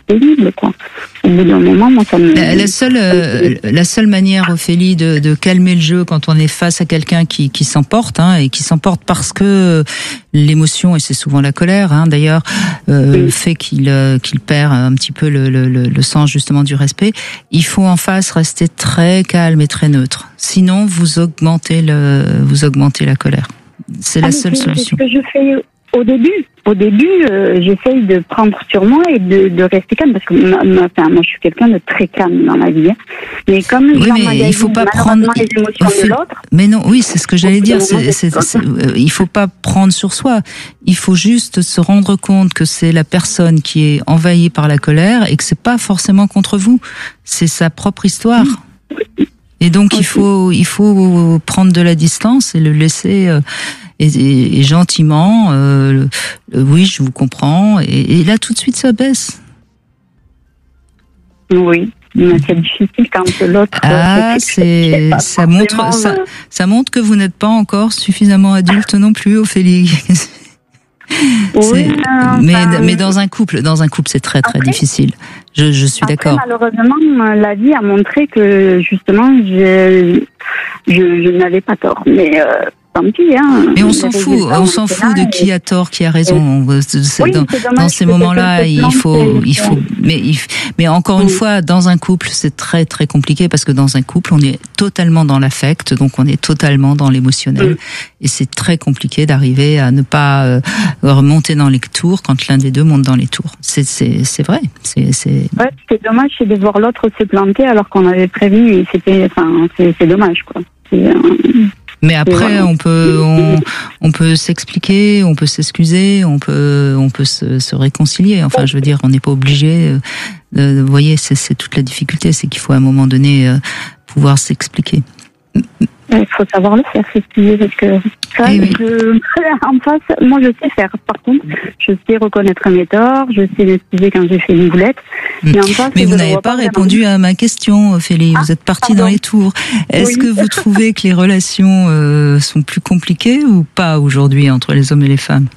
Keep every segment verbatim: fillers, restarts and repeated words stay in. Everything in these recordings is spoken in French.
pénible, quoi. Au bout d'un moment, moi, ça me... La, la seule, euh, la seule manière, Ophélie, de, de calmer le jeu quand on est face à quelqu'un qui, qui s'emporte, hein, et qui s'emporte parce que l'émotion, et c'est souvent la colère, hein, d'ailleurs, euh, oui. fait qu'il, euh, qu'il perd un petit peu le, le, le sens justement du respect. Il faut en face rester très calme et très neutre. Sinon, vous augmentez le, vous augmentez la colère. C'est la ah, seule c'est, solution. C'est ce que je fais au début. Au début, euh, j'essaye de prendre sur moi et de, de rester calme parce que ma, ma, enfin, moi, je suis quelqu'un de très calme dans la vie. Mais comme oui, mais il faut pas prendre les émotions fait... de l'autre. Mais non, oui, c'est ce que j'allais dire. C'est, c'est, c'est, c'est, euh, il faut pas prendre sur soi. Il faut juste se rendre compte que c'est la personne qui est envahie par la colère et que c'est pas forcément contre vous. C'est sa propre histoire. Oui. Et donc okay. il faut il faut prendre de la distance et le laisser euh, et, et, et gentiment. Euh, le, oui, je vous comprends. Et, et là, tout de suite, ça baisse. Oui, mais c'est difficile quand l'autre. Ah, c'est, c'est ça montre ça, ça montre que vous n'êtes pas encore suffisamment adulte non plus, Ophélie. Oui, mais enfin, mais dans un couple, dans un couple, c'est très très après, difficile. Je je suis après, d'accord. Malheureusement, la vie a montré que justement, je je, je n'avais pas tort, mais. Euh, Tant pis, hein. Mais on s'en fout, on s'en fout de qui a tort, qui a raison. Oui, dans, dans ces moments-là, il faut, il faut, mais, il, mais encore une oui. fois, dans un couple, c'est très très compliqué parce que dans un couple, on est totalement dans l'affect, donc on est totalement dans l'émotionnel, oui. et c'est très compliqué d'arriver à ne pas euh, remonter dans les tours quand l'un des deux monte dans les tours. C'est c'est c'est vrai. C'est c'est. Ouais, c'est dommage, c'est de voir l'autre se planter alors qu'on avait prévu. Et c'était, enfin, c'est, c'est dommage, quoi. C'est, euh... Mais après, on peut, on, on peut s'expliquer, on peut s'excuser, on peut, on peut se, se réconcilier. Enfin, je veux dire, on n'est pas obligé. De, vous voyez, c'est, c'est toute la difficulté, c'est qu'il faut à un moment donné euh, pouvoir s'expliquer. Il faut savoir le faire, s'excuser, parce que ça, oui. je, en face, moi je sais faire. Par contre, je sais reconnaître mes torts, je sais m'excuser quand j'ai fait une boulette. Mmh. Mais, en face, mais vous n'avez pas répondu vraiment à ma question, Ophélie. Ah, vous êtes partie dans les tours. Est-ce oui. que vous trouvez que les relations euh, sont plus compliquées ou pas aujourd'hui entre les hommes et les femmes?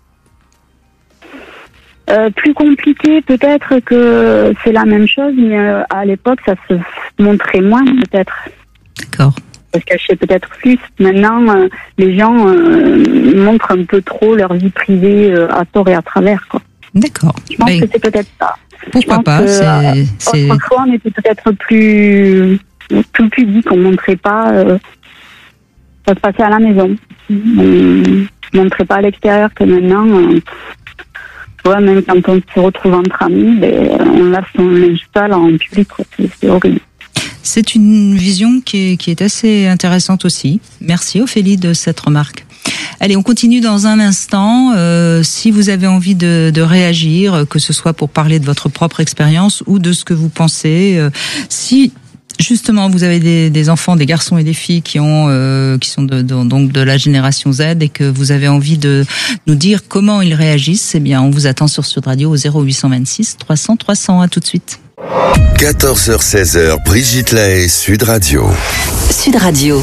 Euh, plus compliqué, peut-être que c'est la même chose, mais euh, à l'époque, ça se montrait moins, peut-être. D'accord. Parce que je sais peut-être plus. Maintenant, euh, les gens euh, montrent un peu trop leur vie privée euh, à tort et à travers, quoi. D'accord. Je pense Mais que c'est peut-être ça. Pourquoi pas que, c'est, euh, c'est... Autrefois, on était peut-être plus, plus pudique, on ne montrait pas. Euh, ça se passait à la maison. On ne montrait pas à l'extérieur que maintenant. Euh, ouais, même quand on se retrouve entre amis, ben, on laisse son linge sale en public, quoi. C'est, c'est horrible. C'est une vision qui est, qui est assez intéressante aussi. Merci Ophélie de cette remarque. Allez, on continue dans un instant. Euh, si vous avez envie de, de réagir, que ce soit pour parler de votre propre expérience ou de ce que vous pensez, euh, si justement vous avez des, des enfants, des garçons et des filles qui ont, euh, qui sont de, de, donc de la génération Z et que vous avez envie de nous dire comment ils réagissent, eh bien, on vous attend sur Sud Radio au zéro huit cent vingt-six trois cents trois cents. À tout de suite. quatorze heures seize heures, Brigitte Lahaie, Sud Radio. Sud Radio.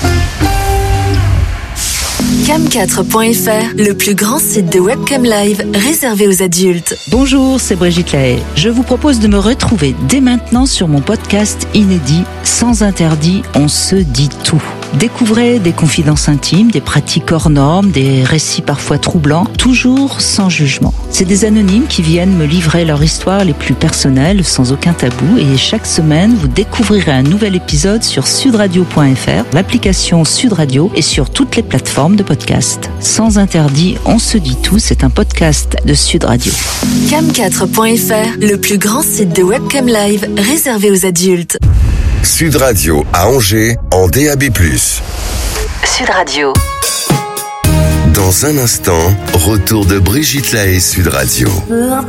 cam quatre point f r, le plus grand site de webcam live réservé aux adultes. Bonjour, c'est Brigitte Lahaie. Je vous propose de me retrouver dès maintenant sur mon podcast inédit Sans interdit, on se dit tout. Découvrez des confidences intimes, des pratiques hors normes, des récits parfois troublants, toujours sans jugement. C'est des anonymes qui viennent me livrer leur histoire les plus personnelles, sans aucun tabou, et chaque semaine, vous découvrirez un nouvel épisode sur sudradio point f r, l'application Sud Radio et sur toutes les plateformes de podcast. Sans interdit, on se dit tout, c'est un podcast de Sud Radio. cam quatre point f r, le plus grand site de webcam live réservé aux adultes. Sud Radio à Angers en D A B plus. Sud Radio. Dans un instant, retour de Brigitte Lahaie, Sud Radio.